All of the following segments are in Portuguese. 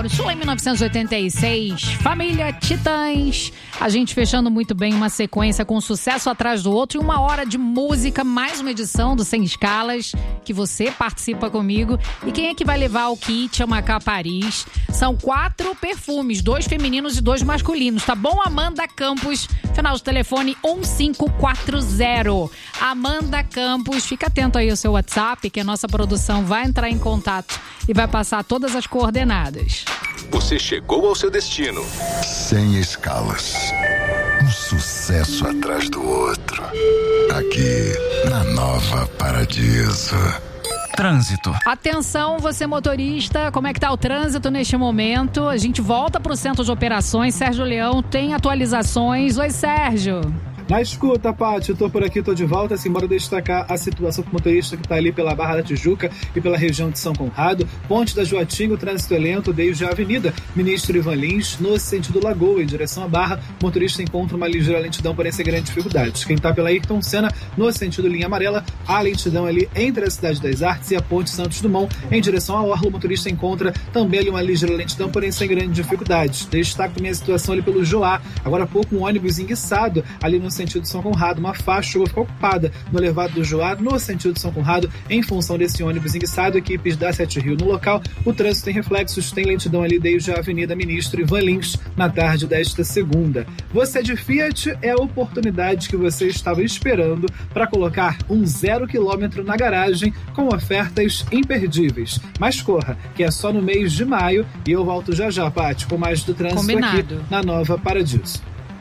Cápsula em 1986, Família Titãs. A gente fechando muito bem uma sequência com um sucesso atrás do outro e 1 hora de música, mais uma edição do Sem Escalas, que você participa comigo. E quem é que vai levar o kit ao Macau Paris? São 4 perfumes, 2 femininos e 2 masculinos, tá bom? Amanda Campos, final do telefone 1540. Amanda Campos, fica atento aí ao seu WhatsApp, que a nossa produção vai entrar em contato e vai passar todas as coordenadas. Você chegou ao seu destino. Sem Escalas. Um sucesso atrás do outro. Aqui, na Nova Paradiso. Trânsito. Atenção, você motorista, como é que tá o trânsito neste momento? A gente volta pro centro de operações. Sérgio Leão tem atualizações. Oi, Sérgio. Na escuta, Paty, eu tô por aqui, tô de volta, assim, bora destacar a situação do motorista que tá ali pela Barra da Tijuca e pela região de São Conrado, Ponte da Joatinga, o trânsito é lento desde a Avenida Ministro Ivan Lins, no sentido Lagoa, em direção à Barra, o motorista encontra uma ligeira lentidão, porém sem grandes dificuldades. Quem tá pela Ayrton Senna, no sentido linha amarela, a lentidão ali entre a Cidade das Artes e a Ponte Santos Dumont, em direção à Orla, o motorista encontra também ali uma ligeira lentidão, porém sem grandes dificuldades. Destaco também a situação ali pelo Joá, agora há pouco um ônibus enguiçado ali no sentido de São Conrado, uma faixa chegou a ficar ocupada no elevado do Joá, no sentido de São Conrado, em função desse ônibus enguiçado. Equipes da Sete Rio no local, o trânsito tem reflexos, tem lentidão ali desde a Avenida Ministro Ivan Lins, na tarde desta segunda. Você de Fiat, é a oportunidade que você estava esperando para colocar um 0 km na garagem com ofertas imperdíveis. Mas corra, que é só no mês de maio, e eu volto já já, Paty, com mais do trânsito. Combinado. Aqui na Nova Paradiso.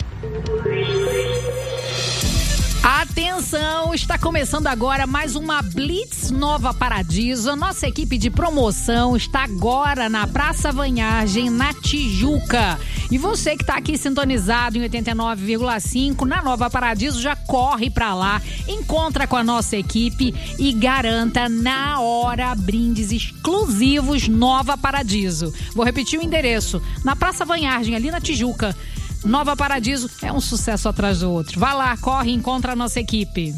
Atenção, está começando agora mais uma Blitz Nova Paradiso. A nossa equipe de promoção está agora na Praça Vanhagem, na Tijuca. E você que está aqui sintonizado em 89,5 na Nova Paradiso, já corre para lá, encontra com a nossa equipe e garanta na hora brindes exclusivos Nova Paradiso. Vou repetir o endereço, na Praça Vanhagem, ali na Tijuca. Nova Paradiso é um sucesso atrás do outro. Vai lá, corre e encontra a nossa equipe.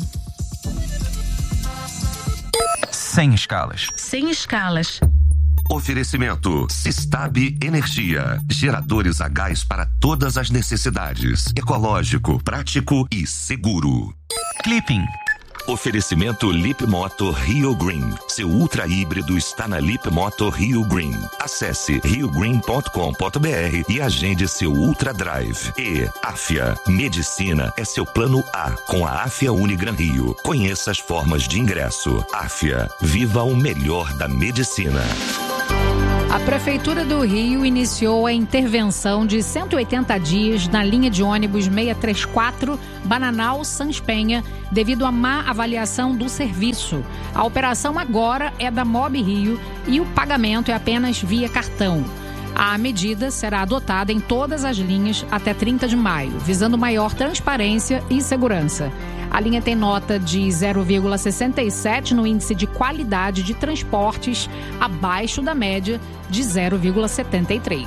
Sem Escalas. Sem Escalas. Oferecimento Sistab Energia. Geradores a gás para todas as necessidades. Ecológico, prático e seguro. Clipping. Oferecimento Lip Moto Rio Green. Seu ultra híbrido está na Lip Moto Rio Green. Acesse riogreen.com.br e agende seu Ultra Drive. E Afia. Medicina é seu plano A com a Afia Unigran Rio. Conheça as formas de ingresso. Afia. Viva o melhor da medicina. A Prefeitura do Rio iniciou a intervenção de 180 dias na linha de ônibus 634 Bananal-Sans Penha devido à má avaliação do serviço. A operação agora é da Mob Rio e o pagamento é apenas via cartão. A medida será adotada em todas as linhas até 30 de maio, visando maior transparência e segurança. A linha tem nota de 0,67 no índice de qualidade de transportes, abaixo da média de 0,73.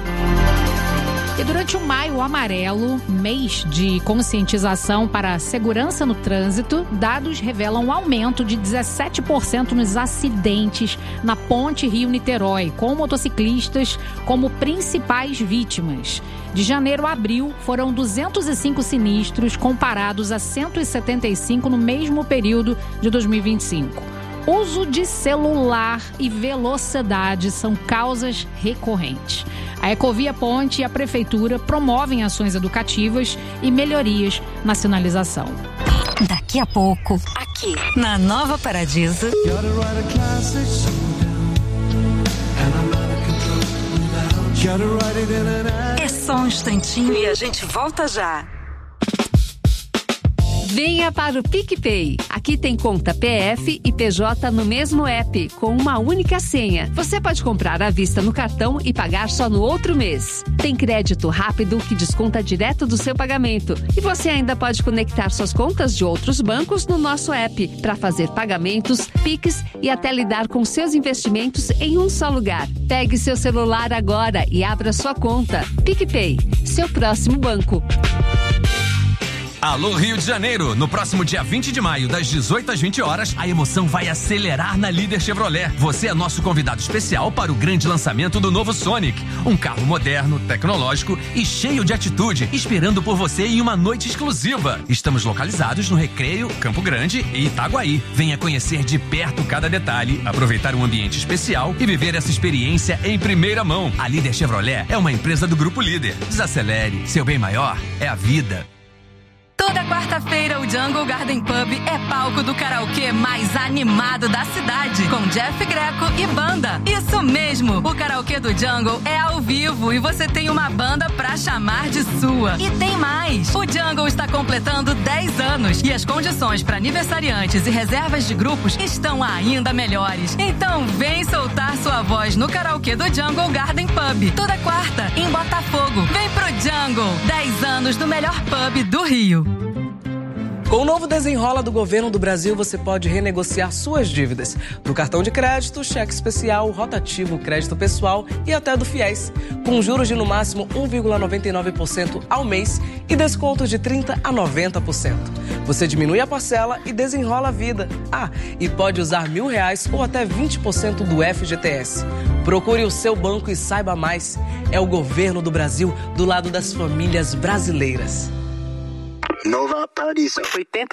E durante o Maio Amarelo, mês de conscientização para a segurança no trânsito, dados revelam um aumento de 17% nos acidentes na Ponte Rio-Niterói, com motociclistas como principais vítimas. De janeiro a abril, foram 205 sinistros, comparados a 175 no mesmo período de 2025. Uso de celular e velocidade são causas recorrentes. A Ecovia Ponte e a Prefeitura promovem ações educativas e melhorias na sinalização. Daqui a pouco, aqui na Nova Paradiso. É só um instantinho e a gente volta já. Venha para o PicPay. Aqui tem conta PF e PJ no mesmo app, com uma única senha. Você pode comprar à vista no cartão e pagar só no outro mês. Tem crédito rápido que desconta direto do seu pagamento. E você ainda pode conectar suas contas de outros bancos no nosso app para fazer pagamentos, Pix e até lidar com seus investimentos em um só lugar. Pegue seu celular agora e abra sua conta. PicPay, seu próximo banco. Alô Rio de Janeiro, no próximo dia 20 de maio, das 18 às 20 horas, a emoção vai acelerar na Líder Chevrolet. Você é nosso convidado especial para o grande lançamento do novo Sonic. Um carro moderno, tecnológico e cheio de atitude, esperando por você em uma noite exclusiva. Estamos localizados no Recreio, Campo Grande e Itaguaí. Venha conhecer de perto cada detalhe, aproveitar um ambiente especial e viver essa experiência em primeira mão. A Líder Chevrolet é uma empresa do Grupo Líder. Desacelere, seu bem maior é a vida. Toda quarta-feira, o Jungle Garden Pub é palco do karaokê mais animado da cidade, com Jeff Greco e banda. Isso mesmo, o karaokê do Jungle é ao vivo e você tem uma banda pra chamar de sua. E tem mais, o Jungle está completando 10 anos e as condições para aniversariantes e reservas de grupos estão ainda melhores. Então vem soltar sua voz no karaokê do Jungle Garden Pub, toda quarta, em Botafogo. Vem pro Jungle, 10 anos do melhor pub do Rio. Com o novo Desenrola do Governo do Brasil, você pode renegociar suas dívidas. Do cartão de crédito, cheque especial, rotativo, crédito pessoal e até do FIES. Com juros de no máximo 1,99% ao mês e descontos de 30% a 90%. Você diminui a parcela e desenrola a vida. Ah, e pode usar R$1.000 ou até 20% do FGTS. Procure o seu banco e saiba mais. É o Governo do Brasil do lado das famílias brasileiras. Nova Paraíso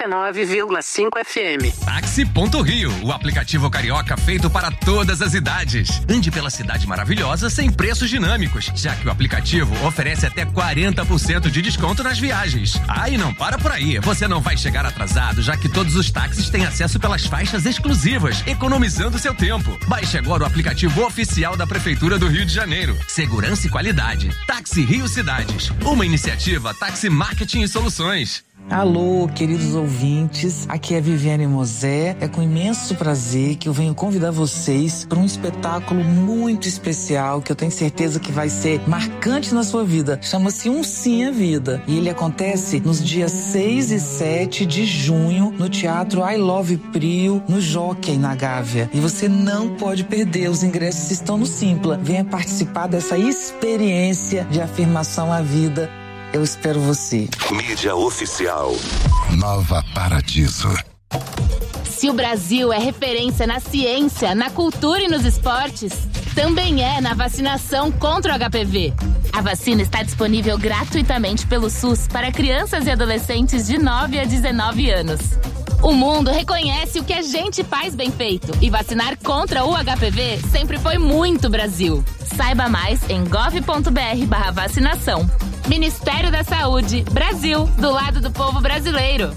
89,5 FM. Táxi.Rio, o aplicativo carioca feito para todas as idades. Ande pela cidade maravilhosa sem preços dinâmicos, já que o aplicativo oferece até 40% de desconto nas viagens. Ah, e não para por aí, você não vai chegar atrasado, já que todos os táxis têm acesso pelas faixas exclusivas, economizando seu tempo. Baixe agora o aplicativo oficial da Prefeitura do Rio de Janeiro. Segurança e qualidade. Táxi Rio Cidades, uma iniciativa Táxi Marketing e Soluções. Alô, queridos ouvintes, aqui é Viviane Mosé. É com imenso prazer que eu venho convidar vocês para um espetáculo muito especial que eu tenho certeza que vai ser marcante na sua vida. Chama-se Um Sim à Vida e ele acontece nos dias 6 e 7 de junho no Teatro I Love Prio, no Jockey, na Gávea. E você não pode perder, os ingressos estão no Simpla. Venha participar dessa experiência de afirmação à vida. Eu espero você. Mídia oficial. Nova Paradiso. Se o Brasil é referência na ciência, na cultura e nos esportes, também é na vacinação contra o HPV. A vacina está disponível gratuitamente pelo SUS para crianças e adolescentes de 9 a 19 anos. O mundo reconhece o que a gente faz bem feito e vacinar contra o HPV sempre foi muito Brasil. Saiba mais em gov.br/vacinação. Ministério da Saúde, Brasil, do lado do povo brasileiro.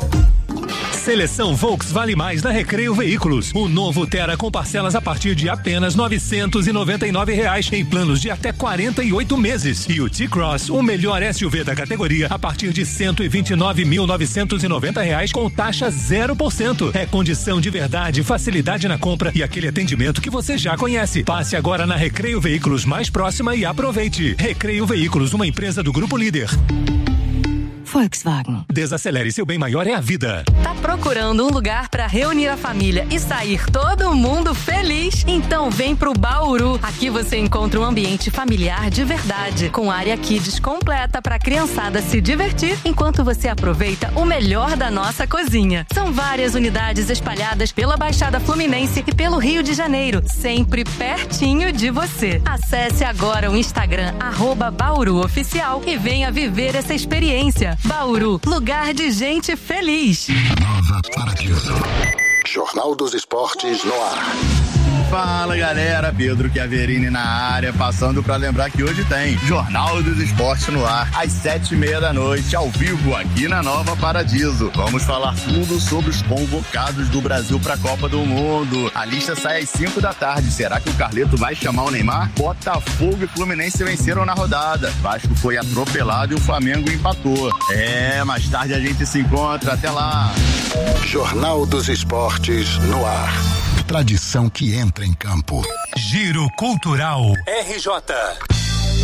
Seleção Volks Vale Mais na Recreio Veículos. O novo Tera com parcelas a partir de apenas R$ 999 em planos de até 48 meses. E o T-Cross, o melhor SUV da categoria, a partir de R$ 129.990 com taxa 0%. É condição de verdade, facilidade na compra e aquele atendimento que você já conhece. Passe agora na Recreio Veículos mais próxima e aproveite. Recreio Veículos, uma empresa do Grupo Líder. Volkswagen. Desacelere, seu bem maior é a vida. Tá procurando um lugar para reunir a família e sair todo mundo feliz? Então vem pro Bauru. Aqui você encontra um ambiente familiar de verdade, com área kids completa para a criançada se divertir enquanto você aproveita o melhor da nossa cozinha. São várias unidades espalhadas pela Baixada Fluminense e pelo Rio de Janeiro, sempre pertinho de você. Acesse agora o Instagram @BauruOficial e venha viver essa experiência. Bauru, lugar de gente feliz. Nova Paradiso. Jornal dos Esportes no ar. Fala galera, Pedro Chiaverini na área, passando para lembrar que hoje tem Jornal dos Esportes no ar, às 7:30 da noite, ao vivo aqui na Nova Paradiso. Vamos falar tudo sobre os convocados do Brasil para a Copa do Mundo. A lista sai às 5 da tarde. Será que o Carleto vai chamar o Neymar? Botafogo e Fluminense venceram na rodada. Vasco foi atropelado e o Flamengo empatou. Mais tarde a gente se encontra. Até lá. Jornal dos Esportes no ar. Tradição que entra em campo. Giro Cultural. RJ.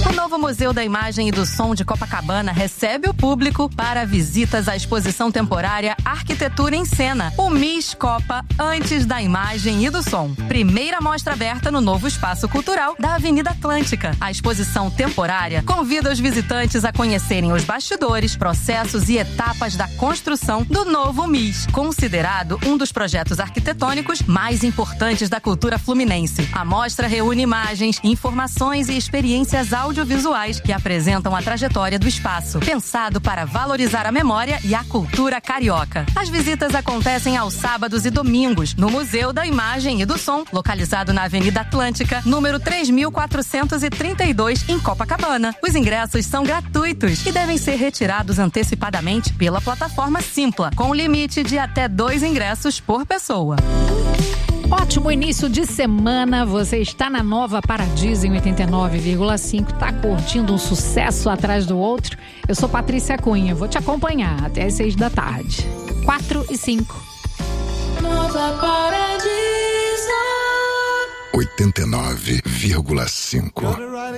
O novo Museu da Imagem e do Som de Copacabana recebe o público para visitas à exposição temporária Arquitetura em Cena, o MIS Copa Antes da Imagem e do Som. Primeira mostra aberta no novo espaço cultural da Avenida Atlântica. A exposição temporária convida os visitantes a conhecerem os bastidores, processos e etapas da construção do novo MIS, considerado um dos projetos arquitetônicos mais importantes da cultura fluminense. A mostra reúne imagens, informações e experiências audiovisuais que apresentam a trajetória do espaço, pensado para valorizar a memória e a cultura carioca. As visitas acontecem aos sábados e domingos no Museu da Imagem e do Som, localizado na Avenida Atlântica, número 3432, em Copacabana. Os ingressos são gratuitos e devem ser retirados antecipadamente pela plataforma Simpla, com limite de até 2 ingressos por pessoa. Ótimo início de semana, você está na Nova Paradiso em 89,5, tá curtindo um sucesso atrás do outro. Eu sou Patrícia Cunha, vou te acompanhar até às 6 da tarde. 4 e 5. Nova Paradiso 89,5.